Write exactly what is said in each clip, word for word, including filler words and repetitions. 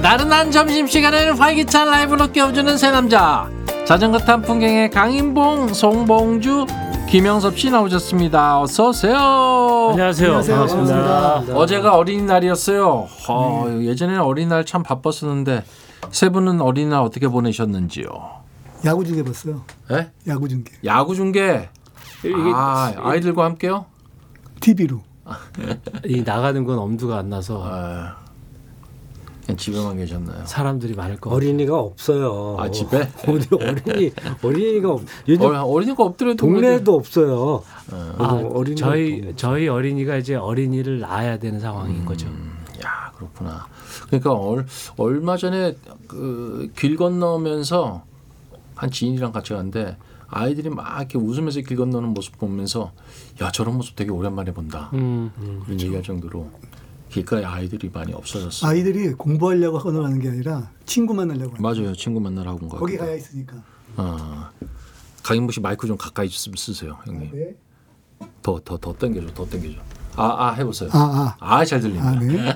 나른한 점심시간에는 활기찬 라이브로 깨워주는 새 남자 자전거 탄 풍경의 강인봉, 송봉주, 김영섭씨 나오셨습니다. 어서오세요. 안녕하세요. 안녕하세요. 반갑습니다. 반갑습니다. 어제가 어린이날이었어요. 어, 네. 예전에는 어린이날 참 바빴었는데 세 분은 어린이날 어떻게 보내셨는지요? 야구 중계 봤어요. 네? 야구 중계. 야구 중계. 이게 아, 아이들과 함께요? 티비로. 이 나가는 건 엄두가 안 나서 아, 그냥 집에만 계셨나요? 사람들이 많을 거. 어린이가 없어요. 아, 집에? 어디 어린이 어린이가 없. 요즘 어, 어린이가 없더라도 동네에도 없어요. 아, 어린이가 저희 없고. 저희 어린이가 이제 어린이를 낳아야 되는 상황인 거죠. 음, 야, 그렇구나. 그러니까 얼, 얼마 전에 그 길 건너면서 한 지인이랑 같이 갔는데 아이들이 막 이렇게 웃으면서 길 건너는 모습 보면서 야, 저런 모습 되게 오랜만에 본다. 음. 그런 얘기할 정도로 길가에 아이들이 많이 없어졌어요. 아이들이 공부하려고 학원을 가는 게 아니라 친구 만나려고 하는 맞아요. 친구 만나러 온 거. 거기 가야 있으니까. 어. 강인무 씨 마이크 좀 가까이 좀 쓰세요, 형님. 네. 더 더 더 당겨줘, 더 당겨줘. 아, 아 해보세요. 아, 아. 아, 잘 들립니다. 아, 네.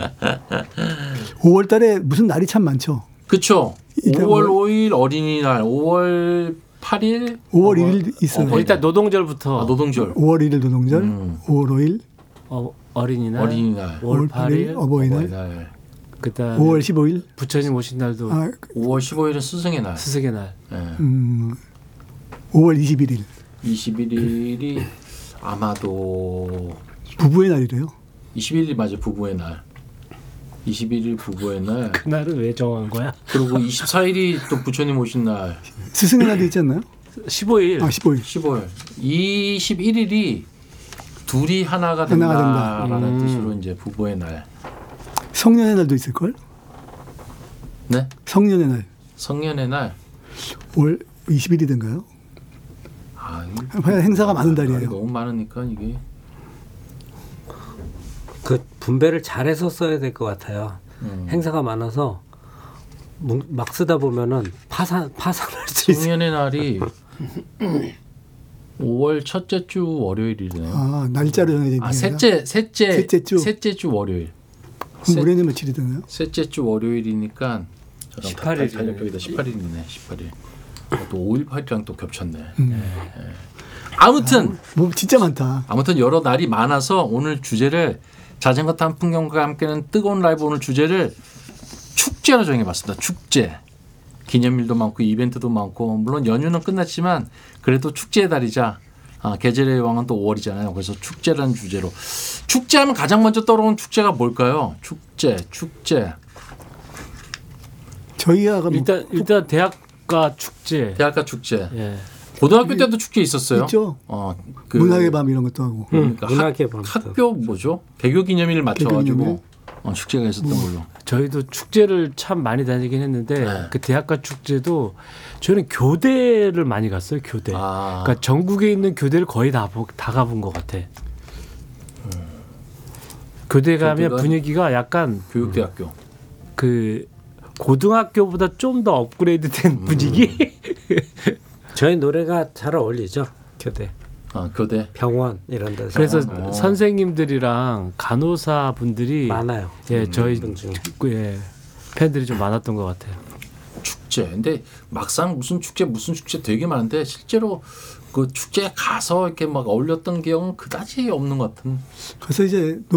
오월 달에 무슨 날이 참 많죠. 그렇죠. 이게 오월 뭐- 오일 어린이날, 오월 팔일, 오월 일일 있어요. 어, 일단 노동절부터 아, 노동절, 오월 일일 노동절, 음. 오월 오일, 어, 어린이날, 어린이날, 오월 오월 팔일 팔일, 어버이날, 어버이날, 그다음에 오월 십오일, 부처님 오신 날도 아, 오월 십오일은 스승의 날, 스승의 날. 예. 음, 오월 이십일일 이십일일이 아마도 부부의 날이래요. 이십일일이 맞아요. 부부의 날. 이십일일 부부의 날. 그날은 왜 정한 거야? 그리고 이십사일이 또 부처님 오신 날. 스승의 날도 있지 않나요? 십오일. 아, 십오일. 십오일. 이십일일이 둘이 하나가 하나가 된다라는 된다. 음. 뜻으로 이제 부부의 날. 성년의 날도 있을 걸. 네? 성년의 날. 성년의 날. 올 이십일이든가요? 아, 하여간 행사가 많은 날이 달이에요. 너무 많으니까 이게. 그 분배를 잘해서 써야 될 것 같아요. 음. 행사가 많아서 뭉- 막 쓰다 보면은 파산 파산할 수 있어요. 성년의 날이 오월 첫째 주 월요일이네요. 아, 날짜로 정해져 있는 아, 게 아니라? 셋째 셋째 셋째 주. 셋째 주 월요일. 그럼 올해는 며칠이 되나요? 셋째 주 월요일이니까 십팔 일. 여기다 십팔 일이네. 십팔 일. 또 오일팔이랑 또 겹쳤네. 음. 아무튼 뭐 진짜 많다. 아무튼 여러 날이 많아서 오늘 주제를 자전거 탄 풍경과 함께하는 뜨거운 라이브 오늘 주제를 축제로 정해봤습니다. 축제. 기념일도 많고 이벤트도 많고 물론 연휴는 끝났지만 그래도 축제의 달이자 아, 계절의 왕은 또 오월이잖아요. 그래서 축제라는 주제로 축제하면 가장 먼저 떠오르는 축제가 뭘까요? 축제, 축제. 저희가 뭐 일단 일단 대학가 축제. 대학가 축제. 예. 고등학교 때도 축제 있었어요. 있죠. 어, 그 문학의 밤 이런 것도 하고. 그러니까 음, 문학의 학, 밤. 학교 뭐죠? 개교 기념일을 맞춰가지고 개교기념일? 어, 축제가 있었던 걸로. 저희도 축제를 참 많이 다니긴 했는데 네. 그 대학가 축제도 저는 교대를 많이 갔어요. 교대. 아, 그러니까 전국에 있는 교대를 거의 다, 보- 다 가본 것 같아. 교대 가면 교대가- 분위기가 약간 교육대학교. 그 고등학교보다 좀 더 업그레이드된 분위기. 저희 노래가 잘 어울리죠. 교대, 아, 교대. 병원 이런 데서 그래서 어. 선생님들이랑 간호사 분들이 많아요. 예 저희 분 중에. 예, 팬들이 좀 많았던 것 같아요. 축제. 근데 막상 무슨 축제 무슨 축제 되게 많은데 실제로 그 축제에 가서 이렇게 막 어울렸던 기억은 그다지 없는 것 같은. 그래서 이제 노